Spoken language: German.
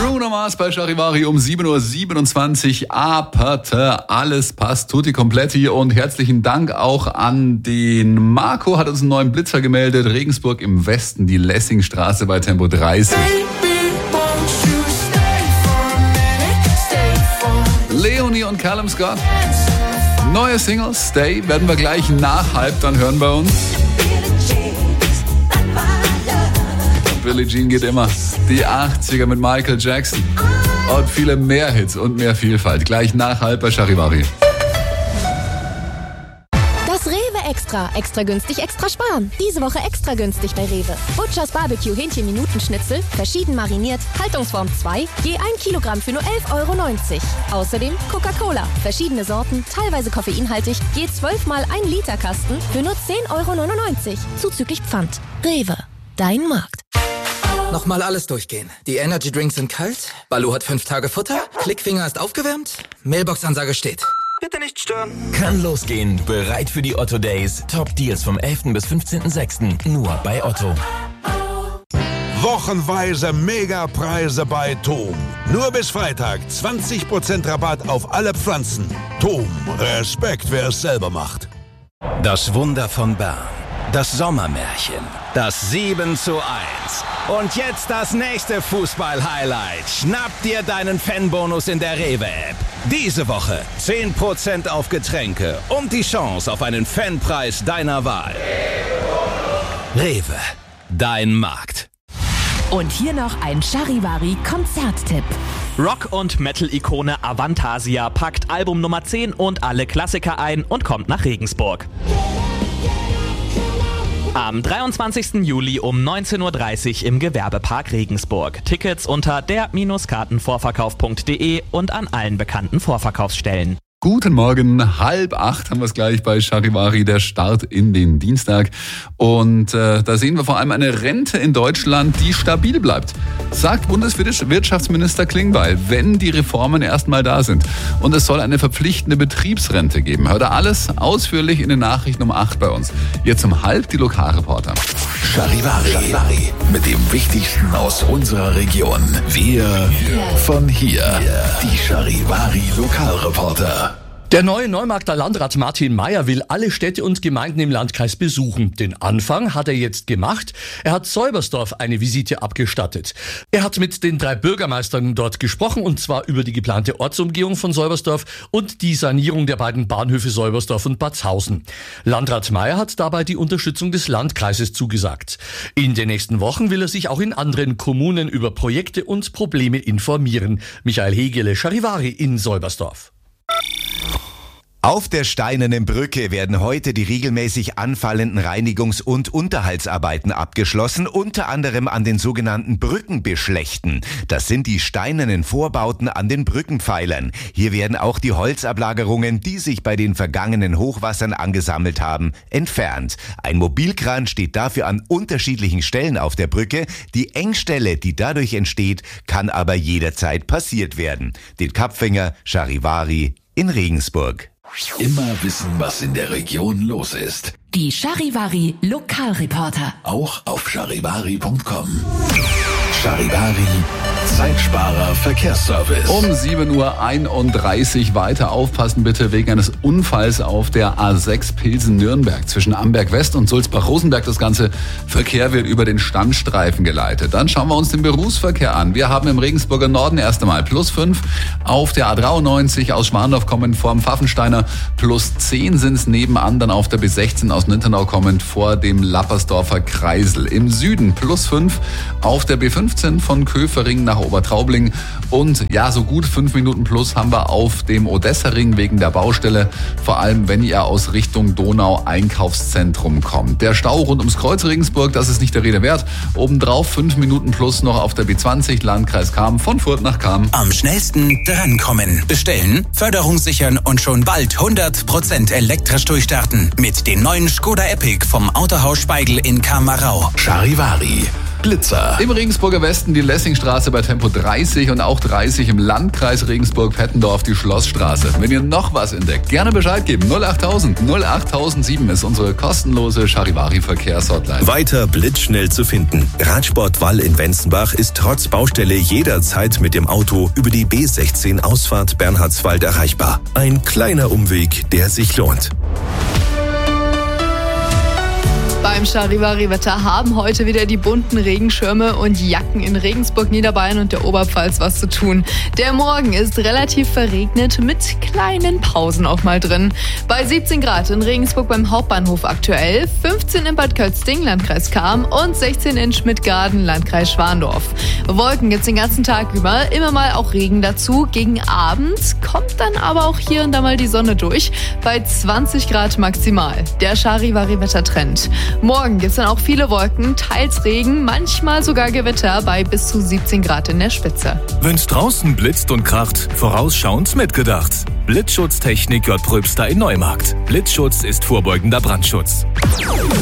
Bruno Mars bei Charivari um 7.27 Uhr. Aperte, alles passt, tutti completi. Und herzlichen Dank auch an den Marco, hat uns einen neuen Blitzer gemeldet. Regensburg im Westen, die Lessingstraße bei Tempo 30. Leonie und Callum Scott. Neue Single, Stay, werden wir gleich nach halb dann hören bei uns. Billie Jean geht immer. Die 80er mit Michael Jackson. Und viele mehr Hits und mehr Vielfalt. Gleich nach halb bei Charivari. Das Rewe Extra. Extra günstig, extra sparen. Diese Woche extra günstig bei Rewe. Butchers Barbecue Hähnchen-Minutenschnitzel. Verschieden mariniert. Haltungsform 2. Je 1 Kilogramm für nur 11,90 €. Außerdem Coca-Cola. Verschiedene Sorten, teilweise koffeinhaltig. Je 12 mal 1 Liter Kasten für nur 10,99 €. Zuzüglich Pfand. Rewe. Dein Markt. Nochmal alles durchgehen. Die Energy Drinks sind kalt, Baloo hat 5 Tage Futter, Klickfinger ist aufgewärmt, Mailbox-Ansage steht. Bitte nicht stören. Kann losgehen. Bereit für die Otto Days. Top Deals vom 11. bis 15.06. Nur bei Otto. Wochenweise Megapreise bei TOM. Nur bis Freitag 20% Rabatt auf alle Pflanzen. TOM, Respekt, wer es selber macht. Das Wunder von Bern. Das Sommermärchen. Das 7:1. Und jetzt das nächste Fußball-Highlight. Schnapp dir deinen Fanbonus in der Rewe-App. Diese Woche 10% auf Getränke und die Chance auf einen Fanpreis deiner Wahl. Rewe, dein Markt. Und hier noch ein Charivari-Konzerttipp. Rock- und Metal-Ikone Avantasia packt Album Nummer 10 und alle Klassiker ein und kommt nach Regensburg. Am 23. Juli um 19.30 Uhr im Gewerbepark Regensburg. Tickets unter der-kartenvorverkauf.de und an allen bekannten Vorverkaufsstellen. Guten Morgen, 7:30 haben wir es gleich bei Charivari, der Start in den Dienstag. Und da sehen wir vor allem eine Rente in Deutschland, die stabil bleibt, sagt Bundeswirtschaftsminister Klingbeil, wenn die Reformen erstmal da sind. Und es soll eine verpflichtende Betriebsrente geben. Hört ihr alles ausführlich in den Nachrichten um 8 bei uns. Jetzt um 7:30 die Lokalreporter. Charivari mit dem Wichtigsten aus unserer Region. Wir von hier. Die Charivari Lokalreporter. Der neue Neumarkter Landrat Martin Mayer will alle Städte und Gemeinden im Landkreis besuchen. Den Anfang hat er jetzt gemacht. Er hat Säubersdorf eine Visite abgestattet. Er hat mit den 3 Bürgermeistern dort gesprochen, und zwar über die geplante Ortsumgehung von Säubersdorf und die Sanierung der beiden Bahnhöfe Säubersdorf und Batshausen. Landrat Mayer hat dabei die Unterstützung des Landkreises zugesagt. In den nächsten Wochen will er sich auch in anderen Kommunen über Projekte und Probleme informieren. Michael Hegele, Charivari in Säubersdorf. Auf der Steinernen Brücke werden heute die regelmäßig anfallenden Reinigungs- und Unterhaltsarbeiten abgeschlossen, unter anderem an den sogenannten Brückenbeschlächten. Das sind die steinernen Vorbauten an den Brückenpfeilern. Hier werden auch die Holzablagerungen, die sich bei den vergangenen Hochwassern angesammelt haben, entfernt. Ein Mobilkran steht dafür an unterschiedlichen Stellen auf der Brücke. Die Engstelle, die dadurch entsteht, kann aber jederzeit passiert werden. Den Kapfinger, Charivari in Regensburg. Immer wissen, was in der Region los ist. Die Charivari Lokalreporter. Auch auf charivari.com. Charivari, Zeitsparer Verkehrsservice. Um 7:31 Uhr weiter aufpassen bitte wegen eines Unfalls auf der A6 Pilsen-Nürnberg zwischen Amberg West und Sulzbach-Rosenberg. Das ganze Verkehr wird über den Standstreifen geleitet. Dann schauen wir uns den Berufsverkehr an. Wir haben im Regensburger Norden erst einmal +5. Auf der A93 aus Schmarndorf kommend vor dem Pfaffensteiner, +10 sind es nebenan. Dann auf der B16 aus Ninternau kommend vor dem Lappersdorfer Kreisel. Im Süden +5 auf der B15 von Köfering nach Obertraubling. Und ja, so gut 5 Minuten plus haben wir auf dem Odessa-Ring wegen der Baustelle. Vor allem, wenn ihr aus Richtung Donau-Einkaufszentrum kommt. Der Stau rund ums Kreuz Regensburg, das ist nicht der Rede wert. Obendrauf 5 Minuten plus noch auf der B20 Landkreis Cham von Furth nach Cham. Am schnellsten drankommen. Bestellen, Förderung sichern und schon bald 100% elektrisch durchstarten. Mit dem neuen Skoda Epic vom Autohaus Speigl in Kamarau. Charivari. Glitzer. Im Regensburger Westen die Lessingstraße bei Tempo 30 und auch 30 im Landkreis Regensburg-Pettendorf die Schlossstraße. Wenn ihr noch was entdeckt, gerne Bescheid geben. 08000 08007 ist unsere kostenlose Charivari-Verkehrshotline. Weiter blitzschnell zu finden. Radsport Wall in Wenzenbach ist trotz Baustelle jederzeit mit dem Auto über die B16 Ausfahrt Bernhardswald erreichbar. Ein kleiner Umweg, der sich lohnt. Beim Charivari-Wetter haben heute wieder die bunten Regenschirme und Jacken in Regensburg, Niederbayern und der Oberpfalz was zu tun. Der Morgen ist relativ verregnet mit kleinen Pausen auch mal drin. Bei 17 Grad in Regensburg beim Hauptbahnhof aktuell, 15 in Bad Kölzding, Landkreis Cham und 16 in Schmidtgarden, Landkreis Schwandorf. Wolken gibt's den ganzen Tag über, immer mal auch Regen dazu. Gegen Abend kommt dann aber auch hier und da mal die Sonne durch, bei 20 Grad maximal. Der Charivari-Wettertrend. Morgen gibt es dann auch viele Wolken, teils Regen, manchmal sogar Gewitter bei bis zu 17 Grad in der Spitze. Wenn's draußen blitzt und kracht, vorausschauend mitgedacht. Blitzschutztechnik J. Pröbster in Neumarkt. Blitzschutz ist vorbeugender Brandschutz.